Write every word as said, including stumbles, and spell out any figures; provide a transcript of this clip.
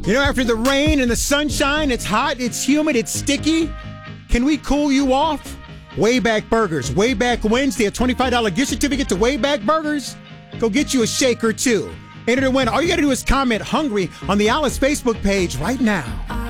You know, after the rain and the sunshine, it's hot, it's humid, it's sticky. Can we cool you off? Wayback Burgers, Wayback Wednesday, a twenty-five dollars gift certificate to Wayback Burgers. Go get you a shake or two. Enter to win. All you got to do is comment hungry on the Alice Facebook page right now.